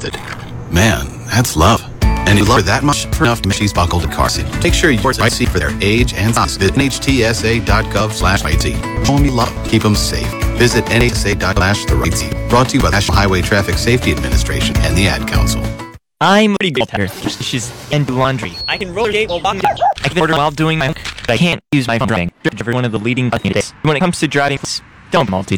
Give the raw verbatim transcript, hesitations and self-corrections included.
tested. Man, that's love. And you love her that much for enough she's buckled a car seat. Make sure yours right seat for their age and size. Visit N H T S A dot gov slash right seat. Show them you love. Keep them safe. Visit N H T S A dot slash the right seat. Brought to you by the National Highway Traffic Safety Administration and the Ad Council. I'm pretty good at her. She's and do laundry. I can roller skate while walking. I can order while doing my own, but I can't use my phone driving. Every one of the leading buttons. When it comes to driving, don't multitask.